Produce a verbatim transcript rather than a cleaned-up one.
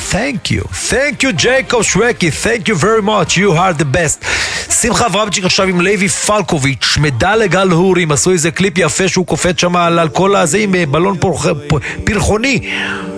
Thank you. Thank you, Jacob Shweki. Thank you very much. You are the best. שמחה אברהמצ'יק עכשיו עם לוי פלקוביץ', מדע לגל הורים, עשו איזה קליפ יפה שהוא קופץ שם על, על כל הזה עם בלון פרח, פרחוני.